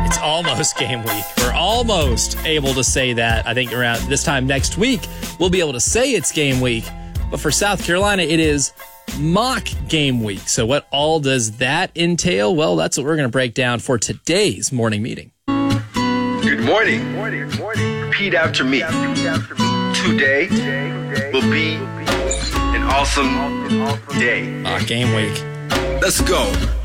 It's almost game week. We're almost able to say that. I think around this time next week, we'll be able to say it's game week. But for South Carolina, it is mock game week. So what all does that entail? Well, that's what we're going to break down for today's morning meeting. Good morning. Repeat after me. Today will be an awesome day. Mock game week. Let's go.